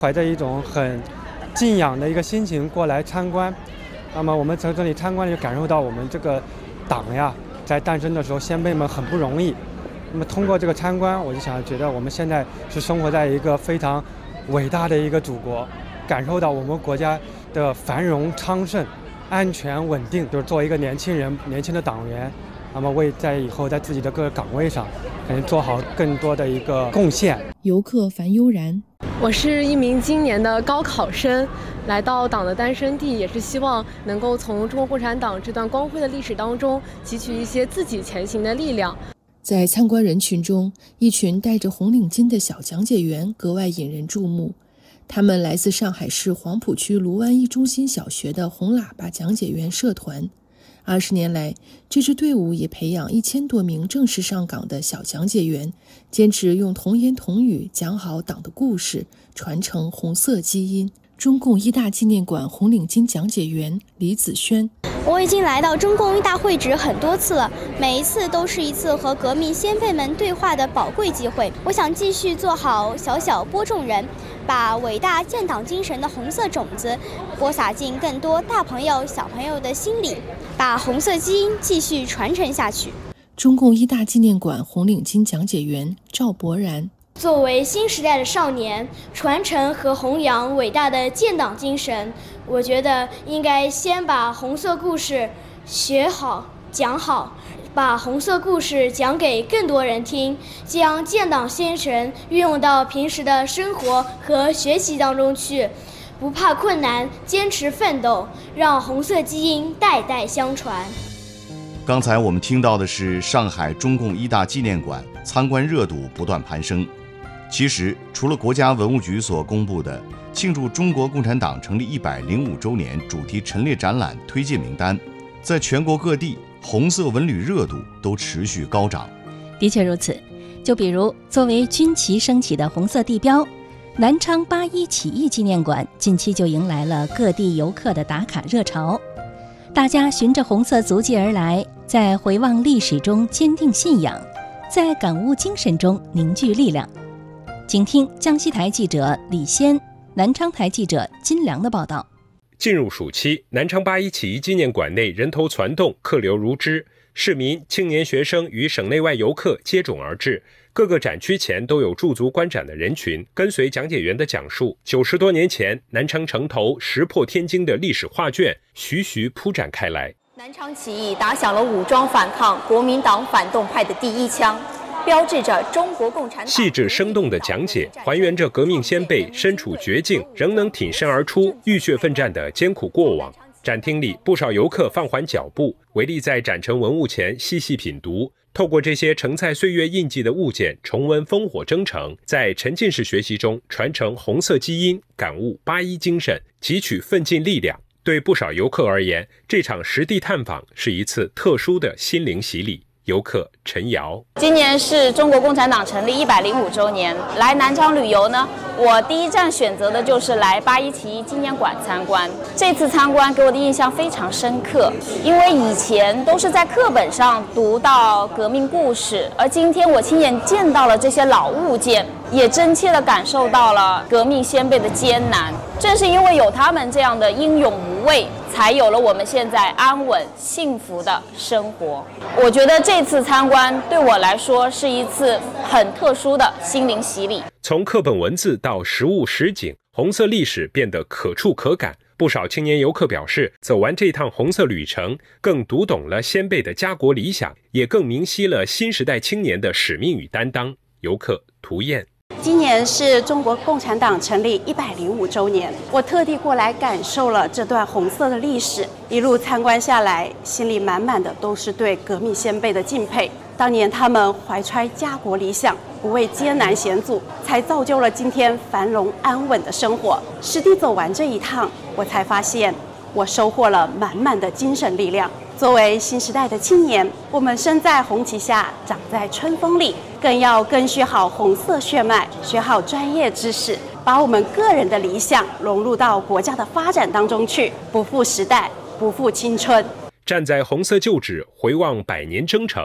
怀着一种很敬仰的一个心情过来参观。那么我们从这里参观就感受到我们这个党呀，在诞生的时候先辈们很不容易。那么通过这个参观，我就觉得我们现在是生活在一个非常伟大的一个祖国，感受到我们国家的繁荣昌盛、安全稳定。就是作为一个年轻人、年轻的党员，那么为在以后在自己的各个岗位上，可能做好更多的一个贡献。 游客樊悠然， 我是一名今年的高考生，来到党的诞生地，也是希望能够从中国共产党这段光辉的历史当中汲取一些自己前行的力量。 在参观人群中，一群戴着红领巾的小讲解员格外引人注目。他们来自上海市黄浦区卢湾一中心小学的红喇叭讲解员社团。20年来，这支队伍也培养1000多名正式上岗的小讲解员，坚持用童言童语讲好党的故事，传承红色基因。中共一大纪念馆红领巾讲解员李子轩， 我已经来到中共一大会址很多次了，每一次都是一次和革命先辈们对话的宝贵机会。我想继续做好小小播种人，把伟大建党精神的红色种子播撒进更多大朋友小朋友的心里，把红色基因继续传承下去。 中共一大纪念馆红领巾讲解员赵博然， 作为新时代的少年，传承和弘扬伟大的建党精神，我觉得应该先把红色故事学好讲好，把红色故事讲给更多人听，将建党精神运用到平时的生活和学习当中去，不怕困难，坚持奋斗，让红色基因代代相传。 刚才我们听到的是上海中共一大纪念馆参观热度不断攀升。其实，除了国家文物局所公布的庆祝中国共产党成立105周年主题陈列展览推介名单，在全国各地红色文旅热度都持续高涨。 的确如此，就比如作为军旗升起的红色地标，南昌8·1起义纪念馆近期就迎来了各地游客的打卡热潮。大家循着红色足迹而来，在回望历史中坚定信仰，在感悟精神中凝聚力量。请听江西台记者李先、南昌台记者金良的报道。 进入暑期，南昌8·1起义纪念馆内人头攒动，客流如织，市民、青年学生与省内外游客接踵而至，各个展区前都有驻足观展的人群。跟随讲解员的讲述，90多年前南昌城头石破天惊的历史画卷徐徐铺展开来。 南昌起义打响了武装反抗国民党反动派的第一枪，标志着中国共产党。 细致生动的讲解还原着革命先辈身处绝境仍能挺身而出、浴血奋战的艰苦过往。展厅里不少游客放缓脚步，围立在展陈文物前细细品读，透过这些承载岁月印记的物件重温烽火征程，在沉浸式学习中传承红色基因，感悟8·1精神，汲取奋进力量。对不少游客而言，这场实地探访是一次特殊的心灵洗礼。游客陈瑶， 今年是中国共产党成立105周年，来南昌旅游呢，我第一站选择的就是来8·1起义纪念馆参观。这次参观给我的印象非常深刻，因为以前都是在课本上读到革命故事，而今天我亲眼见到了这些老物件，也真切地感受到了革命先辈的艰难。正是因为有他们这样的英勇无畏，才有了我们现在安稳幸福的生活。我觉得这次参观对我来说是一次很特殊的心灵洗礼。 从课本文字到实物实景，红色历史变得可触可感。不少青年游客表示，走完这趟红色旅程，更读懂了先辈的家国理想，也更明晰了新时代青年的使命与担当。游客涂燕， 今年是中国共产党成立105周年，我特地过来感受了这段红色的历史。一路参观下来，心里满满的都是对革命先辈的敬佩。当年他们怀揣家国理想，不畏艰难险阻，才造就了今天繁荣安稳的生活。实地走完这一趟，我才发现我收获了满满的精神力量。作为新时代的青年，我们身在红旗下，长在春风里，更要根续好红色血脉，学好专业知识，把我们个人的理想融入到国家的发展当中去，不负时代，不负青春。 站在红色旧址回望100年征程，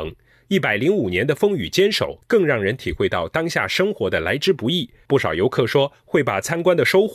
105年的风雨坚守，更让人体会到当下生活的来之不易。不少游客说，会把参观的收获